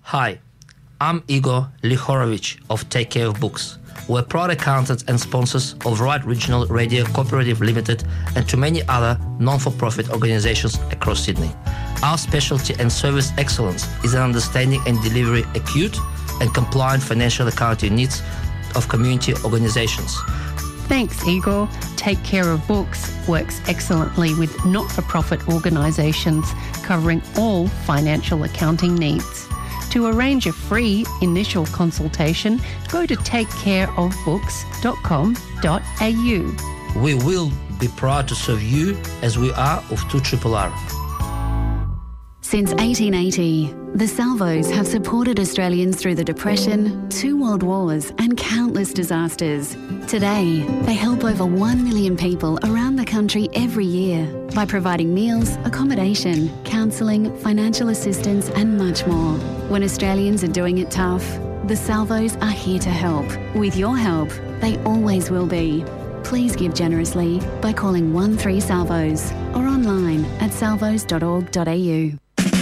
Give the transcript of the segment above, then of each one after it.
Hi, I'm Igor Lihorovich of Take Care of Books. We're proud accountants and sponsors of Right Regional Radio Cooperative Limited and to many other non-for-profit organizations across Sydney. Our specialty and service excellence is in understanding and delivering acute and compliant financial accounting needs of community organizations. Thanks, Igor. Take Care of Books works excellently with not-for-profit organisations covering all financial accounting needs. To arrange a free initial consultation, go to takecareofbooks.com.au. We will be proud to serve you as we are of 2RRR. Since 1880, the Salvos have supported Australians through the Depression, 2 world wars and countless disasters. Today, they help over 1 million people around the country every year by providing meals, accommodation, counselling, financial assistance and much more. When Australians are doing it tough, the Salvos are here to help. With your help, they always will be. Please give generously by calling 13-SALVOS or online at salvos.org.au.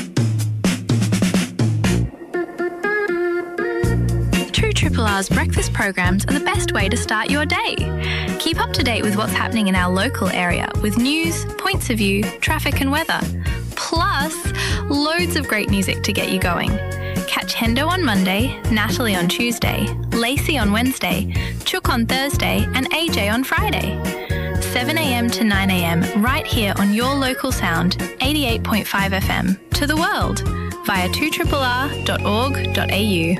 2RRR's breakfast programs are the best way to start your day. Keep up to date with what's happening in our local area with news, points of view, traffic and weather. Plus, loads of great music to get you going. Catch Hendo on Monday, Natalie on Tuesday, Lacey on Wednesday, Chook on Thursday and AJ on Friday. 7 a.m. to 9 a.m. right here on your local sound, 88.5 FM, to the world via 2RRR.org.au.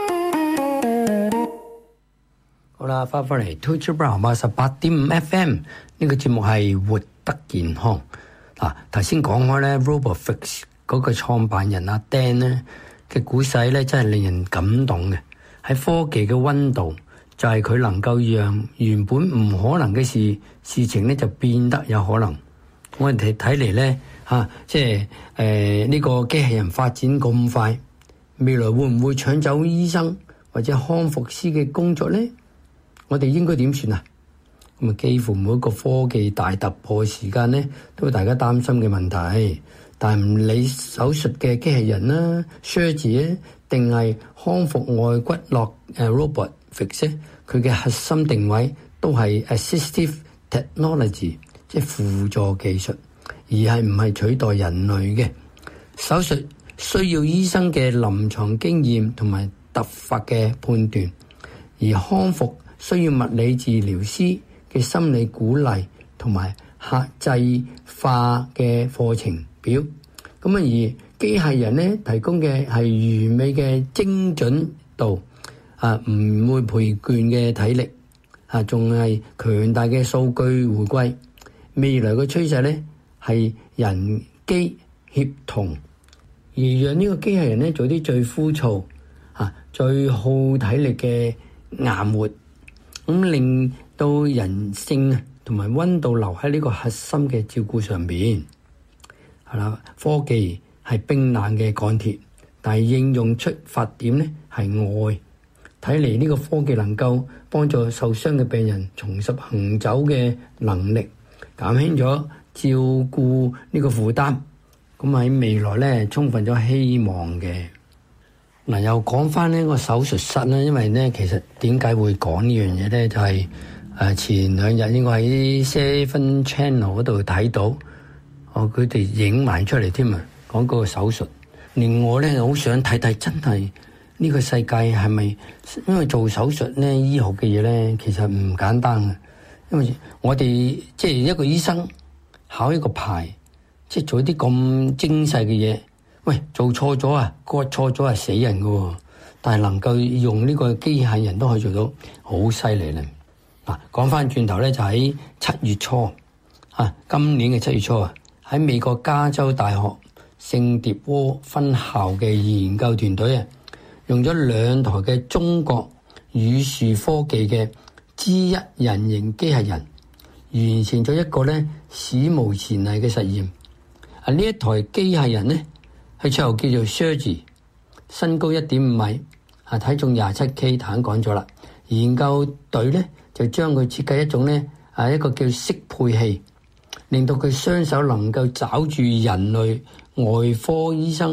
好啦，翻返嚟 2RRR 88.5 FM 呢個節目係活得健康。頭先講開咧 RoboFix 嗰個創辦人阿 Dan 咧嘅故事咧，真係令人感動嘅。喺科技嘅溫度，就係佢能夠讓原本唔可能嘅事情咧就變得有可能。我哋睇嚟咧即係呢個機器人發展咁快，未來會唔會搶走醫生或者康復師嘅工作咧？我哋應該點算啊？咁幾乎每一個科技大突破時間咧，都係大家擔心嘅問題。但係唔理手術嘅機器人啦、surgery 咧，定係康復外骨骼robot fix 咧，佢嘅核心定位都係 assistive technology， 即係輔助技術，而係唔係取代人類嘅。手術需要醫生嘅臨床經驗同埋突發嘅判斷，而康復需要物理治療師嘅心理鼓勵同埋客製化嘅課程表。咁而機械人咧提供嘅係完美嘅精準度，唔會疲倦嘅體力，仲係強大嘅數據回歸。未來嘅趨勢咧係人機協同，而讓呢個機械人咧做啲最枯燥、最耗體力嘅硬活。咁令到人性同埋溫度留喺呢個核心嘅照顧上邊，係啦。科技係冰冷嘅鋼鐵，但係應用出發點咧係愛。睇嚟呢個科技能夠幫助受傷嘅病人重拾行走嘅能力，減輕咗照顧呢個負擔。咁喺未來咧充分咗希望嘅。又講翻呢個手術室咧，因為咧其實點解會講呢樣嘢咧？就係前兩日應該喺 Seven Channel 嗰度睇到，佢哋影埋出嚟添啊，講嗰個手術。令我咧好想睇睇，真係呢個世界係咪？因為做手術咧，醫學嘅嘢咧，其實唔簡單嘅。因為我哋即係一個醫生考一個牌，即係做啲咁精細嘅嘢。喂，做錯咗割錯咗死人㗎，但係能夠用呢個機械人都可以做到，好犀利咧。講翻轉頭咧，就喺7月初今年嘅7月初喺美國加州大學聖迭窩分校嘅研究團隊用咗2台嘅中國宇樹科技嘅 G1 人形機械人，完成咗一個咧史無前例嘅實驗。呢一台機械人咧，佢綽號叫做 Sergi， 身高1.5米，體重27K， 頭講咗啦。研究隊咧就將佢設計一種咧一個叫適配器，令到佢雙手能夠抓住人類外科醫生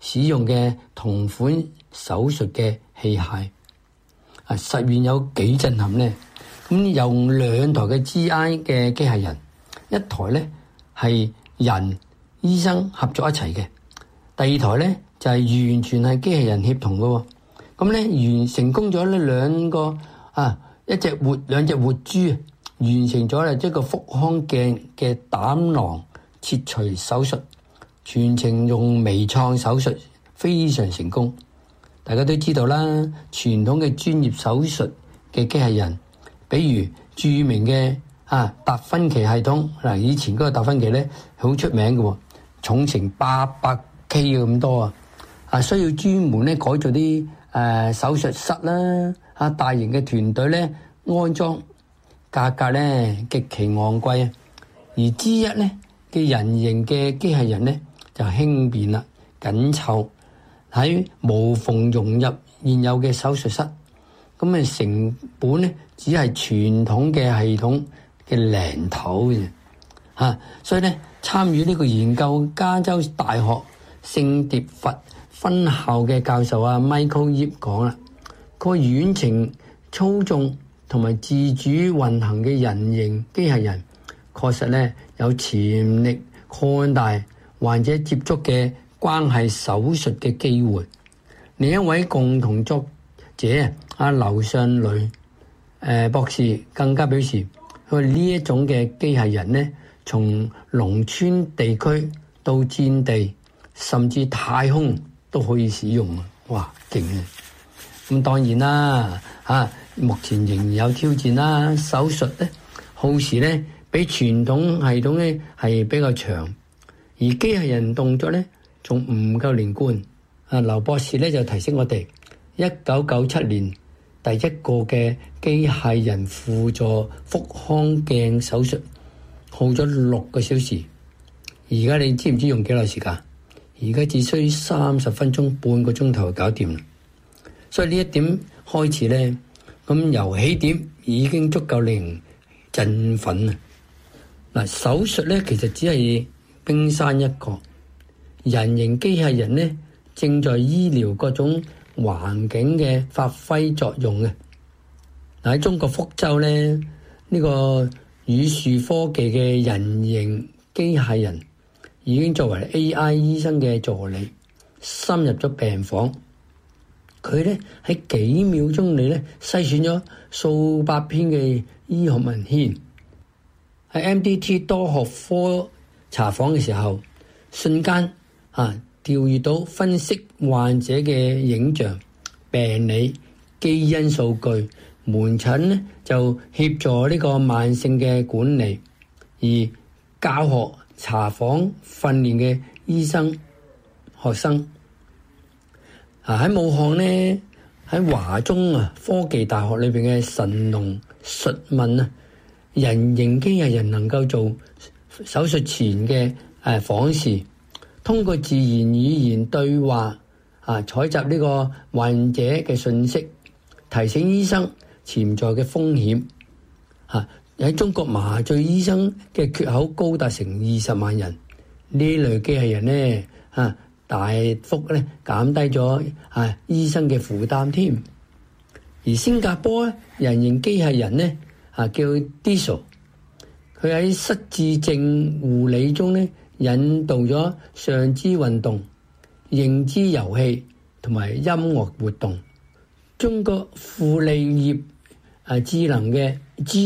使用嘅同款手術嘅器械，實現有幾震撼呢？咁用2台嘅 GI 嘅機械人，一台咧係人醫生合作一齊嘅，第二台咧就係完全係機械人協同嘅喎。咁咧成功咗呢兩隻活豬完成咗咧一個腹腔鏡嘅膽囊切除手術，全程用微創手術，非常成功。大家都知道啦，傳統嘅專業手術嘅機械人，比如著名嘅達芬奇系統嗱，以前嗰個達芬奇咧好出名嘅喎，重成800K 咁多需要專門咧改造啲手術室啦，大型嘅團隊咧安裝，價格咧極其昂貴。而之1咧嘅人形嘅機械人咧就輕便啦，緊湊，喺無縫融入現有嘅手術室，咁成本咧只係傳統嘅系統嘅零頭嘅所以咧參與呢個研究加州大學聖迭佛分校嘅教授Michael Yip 講啦，佢話遠程操縱同埋自主運行嘅人形機械人確實咧有潛力擴大患者接觸嘅關係手術嘅機會。另一位共同作者劉尚雷博士更加表示，佢話呢一種嘅機械人咧，從農村地區到戰地甚至太空都可以使用啊！哇，勁啊！咁當然啦，目前仍然有挑戰啦。手術咧耗時咧比傳統系統咧係比較長，而機械人動作咧仲唔夠連貫。劉博士咧就提醒我哋，1997年第一個嘅機械人輔助腹腔鏡手術耗咗6個小時，而家你知唔知用幾耐時間？而家只需30分鐘，半個鐘頭就搞掂啦。所以呢一點開始咧，咁由起點已經足夠令人振奮啊！嗱，手術咧其實只係冰山一角，人形機械人咧正在醫療各種環境嘅發揮作用嘅。嗱，喺中國福州咧，呢個宇樹科技嘅人形機械人已經作為 AI 醫生嘅助理，深入咗病房。佢咧喺幾秒鐘內咧篩選咗數百篇嘅醫學文獻。喺 MDT 多學科查訪嘅時候，瞬間調閱到分析患者嘅影像、病理、基因數據。門診咧就協助呢個慢性嘅管理，而教學、查訪、訓練嘅醫生、學生喺武漢咧，喺華中科技大學裏邊嘅神農術問人形機械人能夠做手術前嘅訪視，通過自然語言對話採集呢個患者嘅信息，提醒醫生潛在嘅風險。喺中國麻醉醫生嘅缺口高達成20萬人，呢類機械人咧大幅咧減低咗醫生嘅負擔添。而新加坡人形機械人咧叫 Diesel， 佢喺失智症護理中咧引導咗上肢運動、認知遊戲同埋音樂活動。中國富力業智能嘅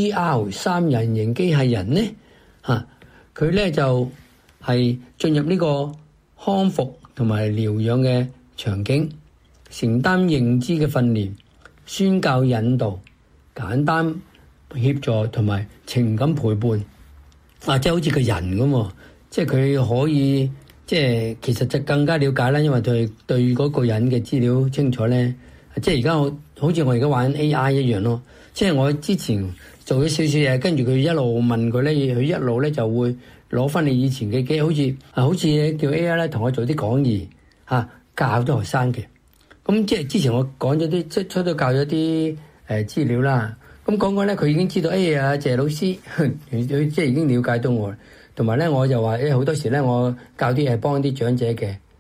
GR3 人形機械人咧佢咧就係進入呢個康復同埋療養嘅場景，承擔認知嘅訓練、宣教引導、簡單協助同埋情感陪伴，即係好似個人咁，即係佢可以即係其實就更加了解啦，因為佢對嗰個人嘅資料清楚咧。即係而家好似我而家玩 AI 一樣咯，即係我之前做咗少少嘢，跟住佢一路問佢咧，佢一路咧就會攞翻你以前嘅機，好似叫 AI 咧同我做啲講義教咗學生嘅。咁即係之前我講咗啲即出咗教咗啲資料啦。咁講咧，佢已經知道謝老師佢即係已經了解到我，同埋咧我就話好多時咧我教啲嘢幫啲長者嘅。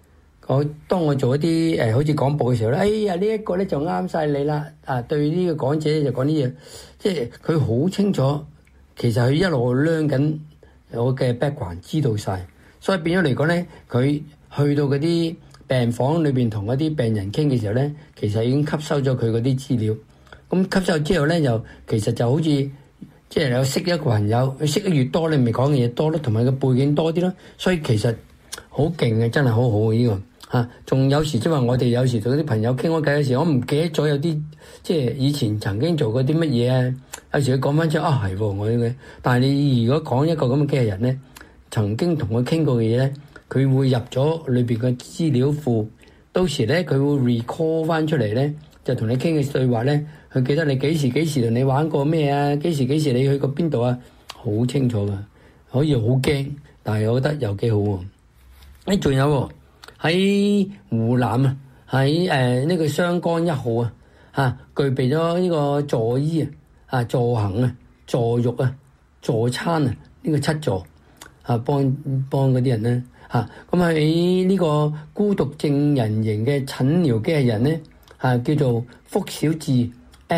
當我做一啲好似廣播嘅時候咧，哎呀呢一個咧就啱晒你啦，對呢個講者就講啲嘢，即係佢好清楚，其實佢一路learn緊我嘅 background 知道晒，所以變咗嚟講咧，佢去到嗰啲病房裏邊同嗰啲病人傾嘅時候咧，其實已經吸收咗佢嗰啲資料。咁吸收之後咧，就其實就好似即係有識一個朋友，佢識得越多，你咪講嘅嘢多咯，同埋個背景多啲咯。所以其實好勁嘅，真係好好嘅呢個。仲有時即係話我哋有時同啲朋友傾開偈嘅時候，我唔記得咗有啲即係以前曾經做過啲乜嘢啊。有時佢講翻出係喎，我嘅。但係你如果講一個咁嘅機器人咧，曾經同佢傾過嘅嘢咧，佢會入咗裏邊嘅資料庫，到時咧佢會 recall 翻出嚟咧，就同你傾嘅對話咧，佢記得你幾時同你玩過咩啊？幾時你去過邊度啊？好清楚噶，可以好驚，但係我覺得又幾好喎。仲有喎。喺湖南啊，喺呢個湘江1號具備咗呢個助醫助行助育助餐呢個7座幫嗰啲人咧咁喺呢個孤獨症人形嘅診療機器人咧叫做福小智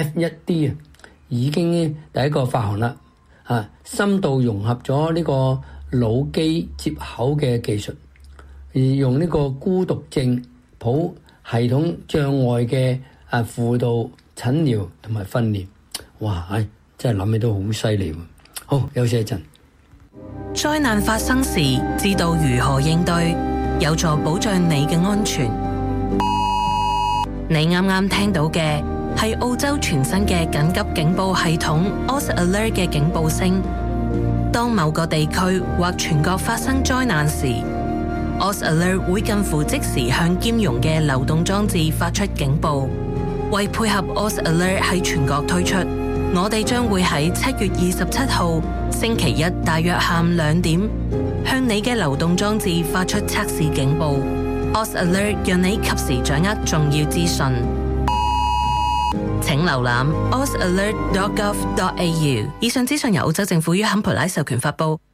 F1D 已經第一個發行啦深度融合咗呢個腦機接口嘅技術。而用呢個孤獨症譜系統障礙嘅輔導診療同埋訓練，哇！真係諗起都好犀利喎。好，休息一陣。 災難發生時，知道如何應對，有助保障你嘅安全。你啱啱聽到嘅係澳洲全新嘅緊急警報系統 Oz Alert 嘅警報聲。當某個地區或全國發生災難時，Oz Alert 會近乎即時向兼容嘅流動裝置發出警報。為配合 Oz Alert 喺全國推出，我哋將會喺7月27號星期一大約下午2點，向你嘅流動裝置發出測試警報。Oz Alert 讓你及時掌握重要資訊。請瀏覽 ozalert.gov.au。以上資訊由澳洲政府於坎培拉授權發布。